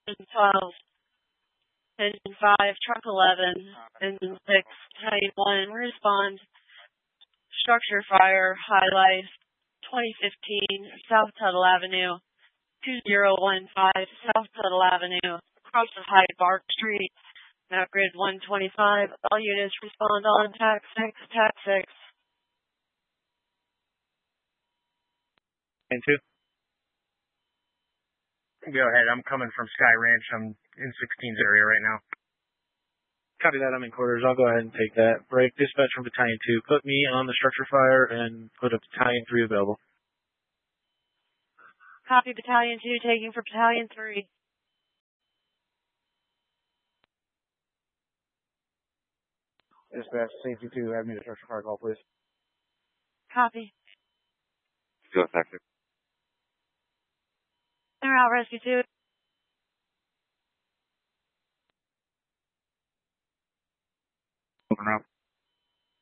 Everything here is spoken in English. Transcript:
Engine 12, Engine 5, Truck 11, Engine 6, Battalion 1, respond. Structure fire, highlight 2015 South Tuttle Avenue, 2015 South Tuttle Avenue, across the Hyde Park Street, map grid 125. All units respond on TAC 6, TAC 6. And 2. Go ahead. I'm coming from Sky Ranch. I'm in 16's area right now. Copy that. I'm in quarters. I'll go ahead and take that. Break. Dispatch from Battalion 2. Put me on the structure fire and put a Battalion 3 available. Copy Battalion 2, taking for Battalion 3. Dispatch, Safety 2, have me the structure fire call, please. Copy. Go effective. They're out, Rescue 2. Moving around.